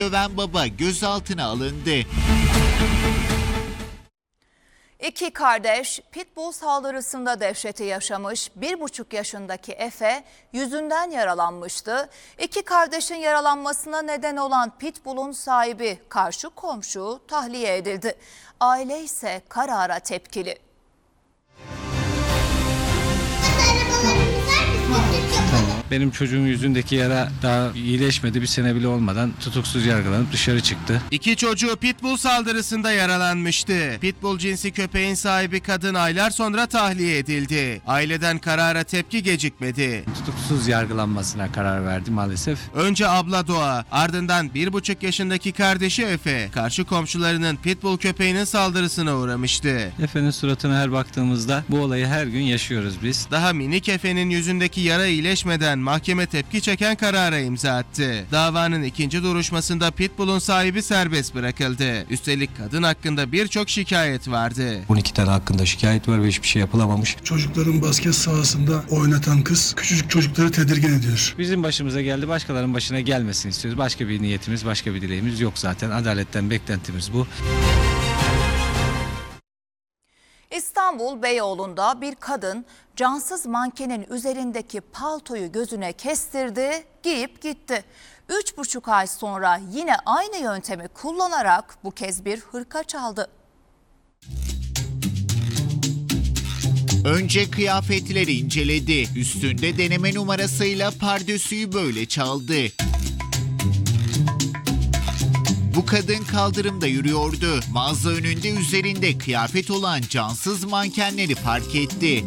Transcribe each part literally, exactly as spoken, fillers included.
döven baba gözaltına alındı. İki kardeş pitbull saldırısında dehşeti yaşamış. Bir buçuk yaşındaki Efe yüzünden yaralanmıştı. İki kardeşin yaralanmasına neden olan pitbullun sahibi karşı komşu tahliye edildi. Aile ise karara tepkili. Benim çocuğum yüzündeki yara daha iyileşmedi. Bir sene bile olmadan tutuksuz yargılanıp dışarı çıktı. İki çocuğu pitbull saldırısında yaralanmıştı. Pitbull cinsi köpeğin sahibi kadın aylar sonra tahliye edildi. Aileden karara tepki gecikmedi. Tutuksuz yargılanmasına karar verdi maalesef. Önce abla Doğa, ardından bir buçuk yaşındaki kardeşi Efe, karşı komşularının pitbull köpeğinin saldırısına uğramıştı. Efe'nin suratına her baktığımızda bu olayı her gün yaşıyoruz biz. Daha minik Efe'nin yüzündeki yara iyileşmeden mahkeme tepki çeken karara imza attı. Davanın ikinci duruşmasında pitbull'un sahibi serbest bırakıldı. Üstelik kadın hakkında birçok şikayet vardı. on iki tane hakkında şikayet var ve hiçbir şey yapılamamış. Çocukların basket sahasında oynatan kız küçücük çocukları tedirgin ediyor. Bizim başımıza geldi, başkalarının başına gelmesini istiyoruz. Başka bir niyetimiz, başka bir dileğimiz yok zaten. Adaletten beklentimiz bu. İstanbul Beyoğlu'nda bir kadın cansız mankenin üzerindeki paltoyu gözüne kestirdi, giyip gitti. Üç buçuk ay sonra yine aynı yöntemi kullanarak bu kez bir hırka çaldı. Önce kıyafetleri inceledi. Üstünde deneme numarasıyla pardösüyü böyle çaldı. Bu kadın kaldırımda yürüyordu. Mağaza önünde üzerinde kıyafet olan cansız mankenleri fark etti.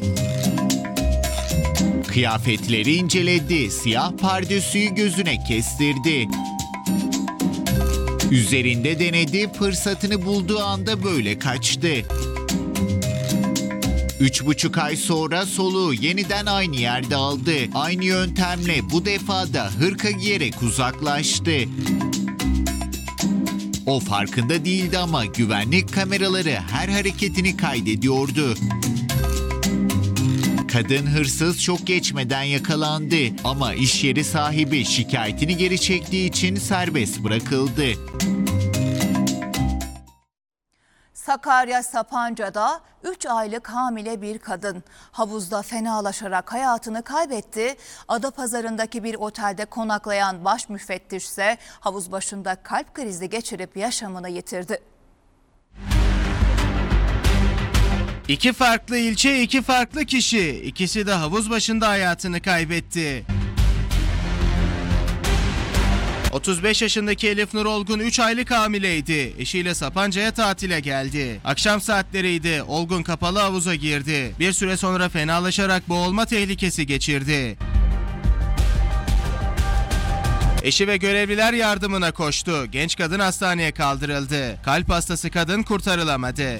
Kıyafetleri inceledi. Siyah pardösüyü gözüne kestirdi. Üzerinde denedi, fırsatını bulduğu anda böyle kaçtı. Üç buçuk ay sonra soluğu yeniden aynı yerde aldı. Aynı yöntemle bu defa da hırka giyerek uzaklaştı. O farkında değildi ama güvenlik kameraları her hareketini kaydediyordu. Kadın hırsız çok geçmeden yakalandı ama iş yeri sahibi şikayetini geri çektiği için serbest bırakıldı. Sakarya Sapanca'da üç aylık hamile bir kadın havuzda fenalaşarak hayatını kaybetti. Adapazarı'ndaki bir otelde konaklayan baş müfettiş ise havuz başında kalp krizi geçirip yaşamını yitirdi. İki farklı ilçe, iki farklı kişi. İkisi de havuz başında hayatını kaybetti. otuz beş yaşındaki Elif Nur Olgun üç aylık hamileydi. Eşiyle Sapanca'ya tatile geldi. Akşam saatleriydi. Olgun kapalı havuza girdi. Bir süre sonra fenalaşarak boğulma tehlikesi geçirdi. Eşi ve görevliler yardımına koştu. Genç kadın hastaneye kaldırıldı. Kalp hastası kadın kurtarılamadı.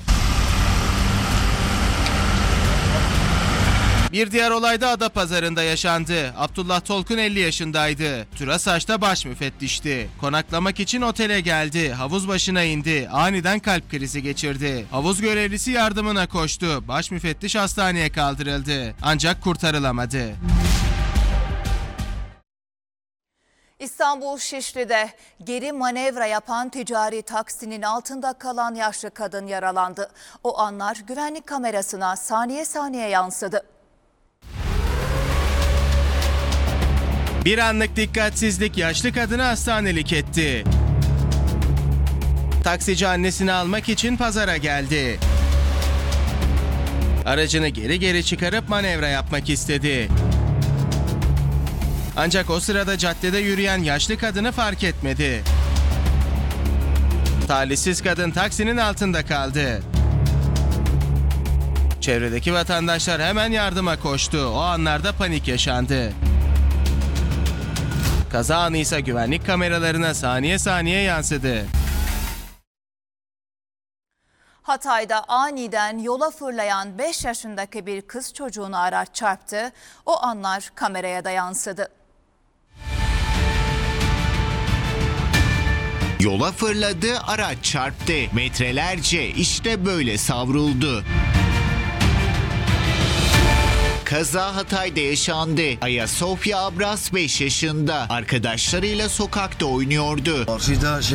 Bir diğer olay da Adapazarı'nda yaşandı. Abdullah Tolkun elli yaşındaydı. Türasaç'ta baş müfettişti. Konaklamak için otele geldi. Havuz başına indi. Aniden kalp krizi geçirdi. Havuz görevlisi yardımına koştu. Baş müfettiş hastaneye kaldırıldı. Ancak kurtarılamadı. İstanbul Şişli'de geri manevra yapan ticari taksinin altında kalan yaşlı kadın yaralandı. O anlar güvenlik kamerasına saniye saniye yansıdı. Bir anlık dikkatsizlik yaşlı kadını hastanelik etti. Taksici annesini almak için pazara geldi. Aracını geri geri çıkarıp manevra yapmak istedi. Ancak o sırada caddede yürüyen yaşlı kadını fark etmedi. Talihsiz kadın taksinin altında kaldı. Çevredeki vatandaşlar hemen yardıma koştu. O anlarda panik yaşandı. Kaza anı ise güvenlik kameralarına saniye saniye yansıdı. Hatay'da aniden yola fırlayan beş yaşındaki bir kız çocuğunu araç çarptı. O anlar kameraya da yansıdı. Yola fırladı, araç çarptı. Metrelerce işte böyle savruldu. Kaza Hatay'da yaşandı. Ayasofya Abras beş yaşında. Arkadaşlarıyla sokakta oynuyordu. Karşıda